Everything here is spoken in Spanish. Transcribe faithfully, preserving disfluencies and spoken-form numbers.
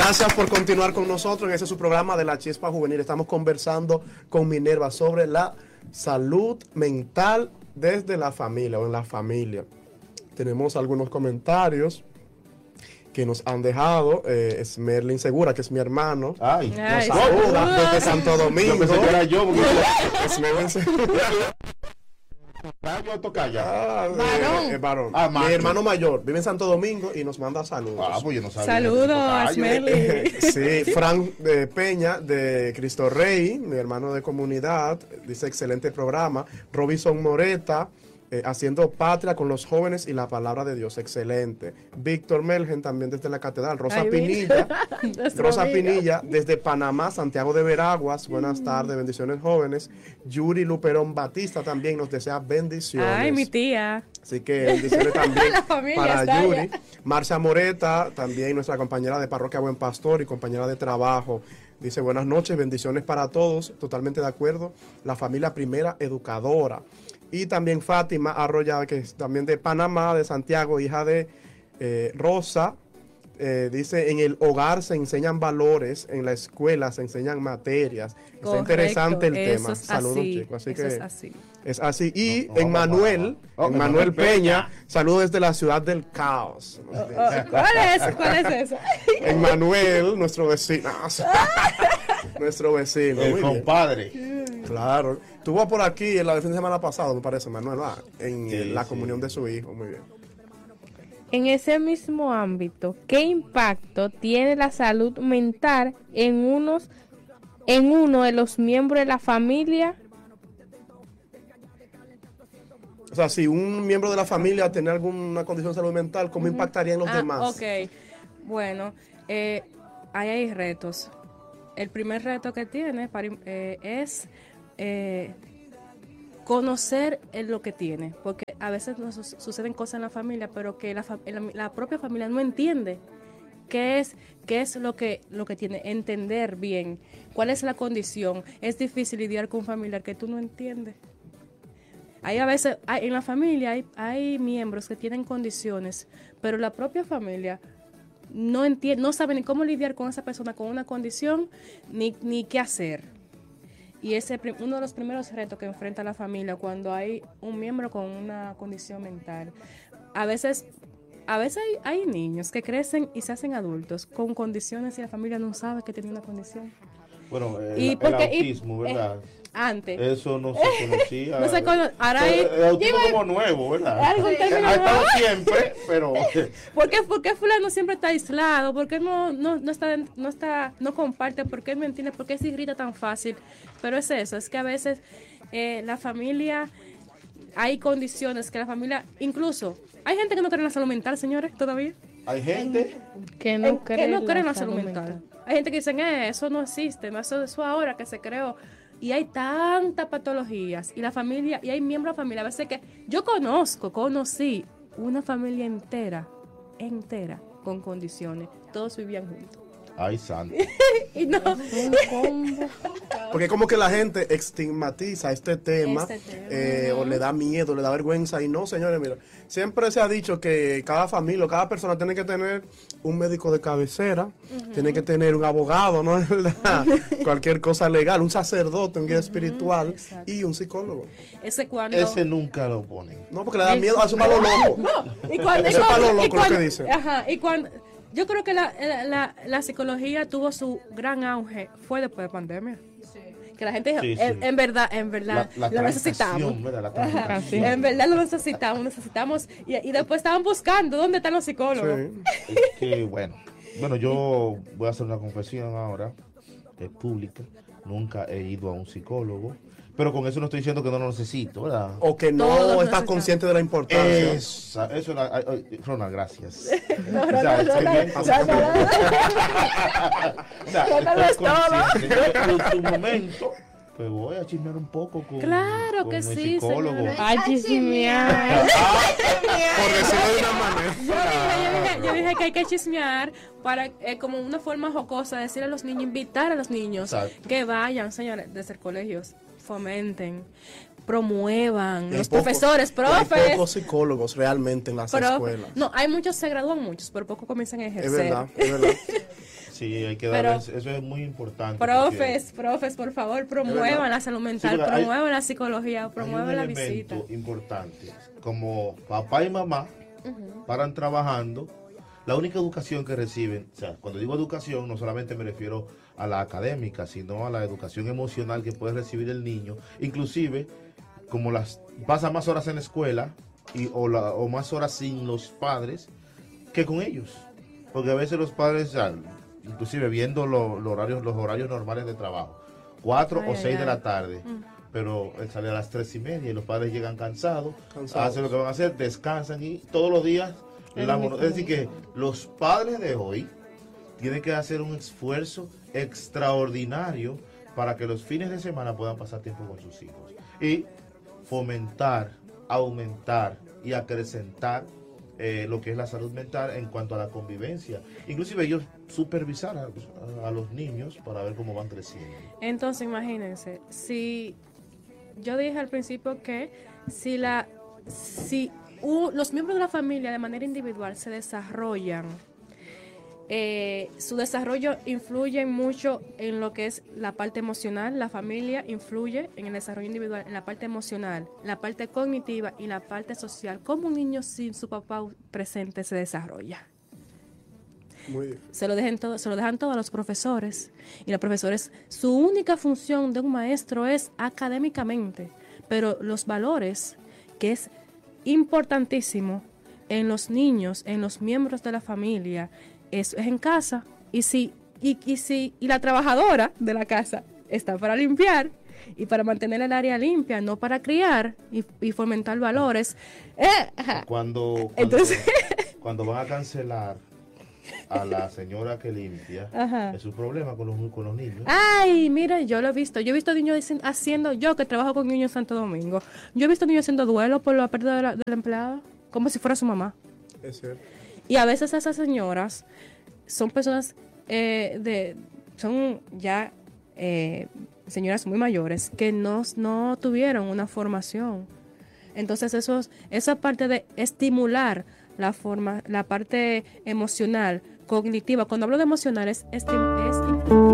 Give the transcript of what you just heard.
Gracias por continuar con nosotros en ese su programa de La Chispa Juvenil. Estamos conversando con Minerva sobre la salud mental desde la familia o en la familia. Tenemos algunos comentarios que nos han dejado. Eh, es Merlin Segura, que es mi hermano. Ay, nos saluda desde Santo Domingo. Yo pensé que era yo. Porque... es Merlin Segura. Tocaya. Ah, varón. Eh, varón. Ah, mi hermano mayor vive en Santo Domingo y nos manda saludos. Ah, pues yo no sabía. Saludos, Merlin. Sí, Fran de Peña de Cristo Rey, mi hermano de comunidad, dice excelente programa. Robinson Moreta, eh, haciendo patria con los jóvenes y la palabra de Dios, excelente. Víctor Melgen también desde la catedral. Rosa Ay, Pinilla, Rosa amiga. Pinilla desde Panamá, Santiago de Veraguas, buenas mm. tardes, bendiciones jóvenes. Yuri Luperón Batista también nos desea bendiciones. Ay, mi tía. Así que bendiciones también para Yuri. Allá. Marcia Moreta, también nuestra compañera de Parroquia Buen Pastor y compañera de trabajo. Dice, buenas noches, bendiciones para todos, totalmente de acuerdo. La familia primera educadora. Y también Fátima Arroya, que es también de Panamá, de Santiago, hija de eh, Rosa. Eh, dice, en el hogar se enseñan valores, en la escuela se enseñan materias. Correcto. Está interesante el Eso tema. Es Saludos, así. chicos. Así Eso que es así. Es así. Y no, no, en Manuel, no, no. en Manuel Peña, saludos desde la ciudad del caos. Oh, oh, ¿Cuál es? ¿Cuál es eso? En Manuel, nuestro vecino. nuestro vecino. El compadre. Bien. Claro. Estuvo por aquí en la fin de semana pasado, me parece, Manuel, ¿verdad? En sí, la comunión sí. de su hijo. Muy bien. En ese mismo ámbito, ¿qué impacto tiene la salud mental en unos, en uno de los miembros de la familia? O sea, si un miembro de la familia tiene alguna condición de salud mental, ¿cómo uh-huh. impactaría en los ah, demás? Ok, bueno, eh, ahí hay retos. El primer reto que tiene para, eh, es eh, conocer lo que tiene, porque a veces nos suceden cosas en la familia, pero que la, la, la propia familia no entiende qué es, qué es lo que, lo que tiene, entender bien cuál es la condición. Es difícil lidiar con un familiar que tú no entiendes. Hay a veces, hay, en la familia hay, hay miembros que tienen condiciones, pero la propia familia no entiende, no sabe ni cómo lidiar con esa persona con una condición, ni, ni qué hacer. Y ese es uno de los primeros retos que enfrenta la familia cuando hay un miembro con una condición mental. A veces, a veces hay, hay niños que crecen y se hacen adultos con condiciones y la familia no sabe que tiene una condición. Bueno, el, y porque, el autismo, y, ¿verdad? Eh, antes. Eso no se conocía. no se cono ahora hay, el autismo es como nuevo, ¿verdad? Algo ha estado siempre, pero... ¿Por qué, ¿Por qué fulano siempre está aislado? ¿Por qué no, no, no, está, no, está, no comparte? ¿Por qué no entiende? ¿Por qué se irrita tan fácil? Pero es eso, es que a veces eh, la familia, hay condiciones que la familia, incluso, hay gente que no cree en la salud mental, señores, todavía. Hay gente que no, en, cree, que no cree en la salud salud mental. mental. Hay gente que dice, eh, eso no existe, no, eso, eso ahora que se creó. Y hay tantas patologías. Y la familia, y hay miembros de la familia. A veces que yo conozco, conocí una familia entera, entera, con condiciones. Todos vivían juntos. Ay, santo. y no. Porque como que la gente estigmatiza este tema, este tema. Eh, uh-huh. o le da miedo, le da vergüenza. Y no, señores, mira, siempre se ha dicho que cada familia, cada persona tiene que tener un médico de cabecera, uh-huh. tiene que tener un abogado, ¿no es verdad? Cualquier cosa legal, un sacerdote, un guía uh-huh. espiritual Exacto. y un psicólogo. Ese cuando... Ese nunca lo ponen. No, porque le da miedo a su palo loco. No, y cuando... Ese palo loco lo que dice. Ajá, y cuando... Yo creo que la, la, la psicología tuvo su gran auge, fue después de pandemia. Sí. Que la gente dijo, sí, sí. En, en verdad, en verdad, la, la lo necesitamos. ¿verdad? La en verdad lo necesitamos, necesitamos. Y, y después estaban buscando dónde están los psicólogos. Sí. Es que, bueno, bueno, yo voy a hacer una confesión ahora, es pública. Nunca he ido a un psicólogo. Pero con eso no estoy diciendo que no lo necesito, ¿verdad? O que no Todos estás consciente de la importancia. Esa, eso, Ronald, gracias. No, no, no, no, no, no, estoy consciente. En su momento, pues voy a chismear un poco con, claro con que el sí, psicólogo. A chismear. Por decirlo de una manera. Yo dije, yo dije, yo dije que hay que chismear para, eh, como una forma jocosa, decir a los niños, invitar a los niños Exacto. que vayan, señores, desde colegios. Fomenten, promuevan, Y hay los pocos- profesores, y Hay profes. pocos psicólogos realmente en las profe- escuelas. No, hay muchos, se gradúan muchos, pero pocos comienzan a Es ejercer. verdad, es verdad. Sí, hay que Pero- darles, eso es muy importante. Profes, profes, por favor, promuevan la salud mental, Sí, porque hay- promuevan la psicología, porque hay promuevan un la elemento visita. importante, como papá y mamá paran trabajando, la única educación que reciben, o sea, cuando digo educación no solamente me refiero a la académica, sino a la educación emocional que puede recibir el niño, inclusive como las pasa más horas en la escuela y, o, la, o más horas sin los padres que con ellos, porque a veces los padres, o sea, inclusive viendo lo- los horarios los horarios normales de trabajo, cuatro Ay, o seis ay, de la ay. tarde, pero él sale a las tres y media y los padres llegan cansados, Cansados. hacen lo que van a hacer, descansan y todos los días El la mismo mono- es decir que los padres de hoy tienen que hacer un esfuerzo extraordinario para que los fines de semana puedan pasar tiempo con sus hijos y fomentar, aumentar y acrecentar eh, lo que es la salud mental en cuanto a la convivencia. Inclusive ellos supervisar a, a los niños para ver cómo van creciendo. Entonces, imagínense, si yo dije al principio que si la si u- los miembros de la familia de manera individual se desarrollan, eh, su desarrollo influye mucho en lo que es la parte emocional. La familia influye en el desarrollo individual, en la parte emocional, la parte cognitiva y la parte social. ¿Cómo un niño sin su papá presente se desarrolla? Muy difícil. Se lo, dejen todo, se lo dejan todo a los profesores. Y los profesores, su única función de un maestro es académicamente, pero los valores, que es importantísimo en los niños, en los miembros de la familia, eso es en casa. Y si, y, y si, y la trabajadora de la casa está para limpiar y para mantener el área limpia, no para criar y, y fomentar valores. Eh, ajá. Cuando, cuando, Entonces- cuando van a cancelar a la señora que limpia, Ajá. es un problema con los, con los niños. Ay, mira, yo lo he visto. Yo he visto niños dicen- haciendo, yo que trabajo con niños en Santo Domingo, yo he visto niños haciendo duelo por la pérdida de la, de la empleada, como si fuera su mamá. Es cierto. Y a veces esas señoras son personas eh, de, son ya eh, señoras muy mayores que no, no tuvieron una formación. Entonces eso, es- esa parte de estimular la forma, la parte emocional, cognitiva. Cuando hablo de emocional es, esti- es